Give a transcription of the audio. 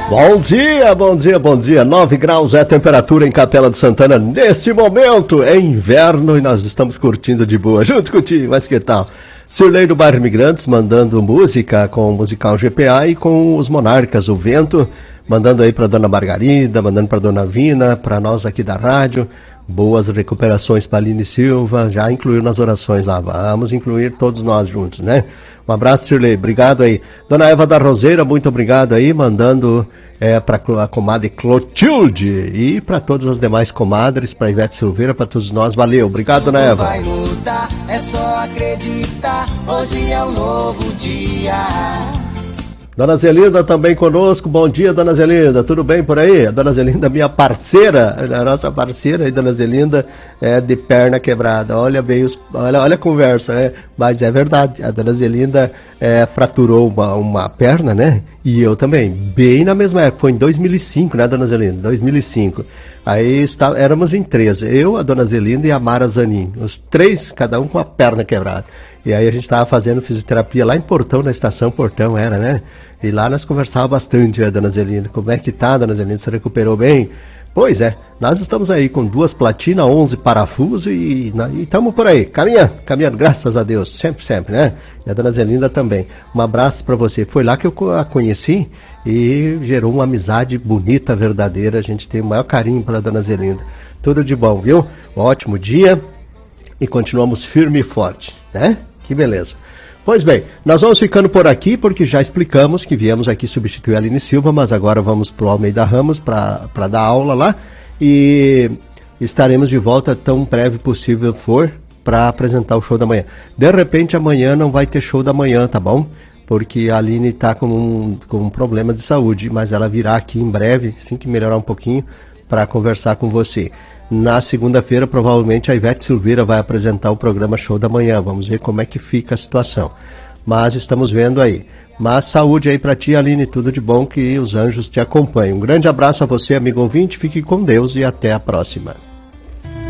Bom dia, bom dia, bom dia. 9 graus é a temperatura em Capela de Santana neste momento. É inverno e nós estamos curtindo de boa junto contigo, mas que tal? Sirlei do Bairro Imigrantes mandando música com o musical GPA e com os Monarcas, o Vento, mandando aí para dona Margarida, mandando para dona Vina, para nós aqui da rádio. Boas recuperações para Aline Silva, já incluiu nas orações lá, vamos incluir todos nós juntos, né? Um abraço, Sirlei, obrigado aí. Dona Eva da Roseira, muito obrigado aí, mandando para a comadre Clotilde e para todas as demais comadres, para Ivete Silveira, para todos nós, valeu, obrigado, Dona Eva. Vai mudar, é só acreditar, hoje é um novo dia. Dona Zelinda também conosco, bom dia, Dona Zelinda, tudo bem por aí? A Dona Zelinda, minha parceira, a nossa parceira aí, Dona Zelinda, é de perna quebrada, olha bem, olha a conversa, né? Mas é verdade, a Dona Zelinda fraturou uma perna, né? E eu também, bem na mesma época, foi em 2005, né, Dona Zelinda? 2005. Aí éramos em 13, eu, a Dona Zelinda e a Mara Zanin, os três, cada um com a perna quebrada. E aí a gente estava fazendo fisioterapia lá em Portão, na estação Portão, era, né? E lá nós conversávamos bastante, Dona Zelinda. Como é que tá, Dona Zelinda? Você recuperou bem? Pois é, nós estamos aí com 2 platinas, 11 parafusos e estamos por aí, caminhando, graças a Deus, sempre, né? E a Dona Zelinda também. Um abraço para você. Foi lá que eu a conheci e gerou uma amizade bonita, verdadeira. A gente tem o maior carinho pela Dona Zelinda. Tudo de bom, viu? Um ótimo dia e continuamos firme e forte, né? Que beleza. Pois bem, nós vamos ficando por aqui porque já explicamos que viemos aqui substituir a Aline Silva, mas agora vamos para o Almeida Ramos para dar aula lá e estaremos de volta tão breve possível for para apresentar o show da manhã. De repente amanhã não vai ter show da manhã, tá bom? Porque a Aline está com um problema de saúde, mas ela virá aqui em breve, assim que melhorar um pouquinho, para conversar com você. Na segunda-feira, provavelmente, a Ivete Silveira vai apresentar o programa Show da Manhã. Vamos ver como é que fica a situação. Mas estamos vendo aí. Mas saúde aí para ti, Aline, tudo de bom, que os anjos te acompanhem. Um grande abraço a você, amigo ouvinte. Fique com Deus e até a próxima.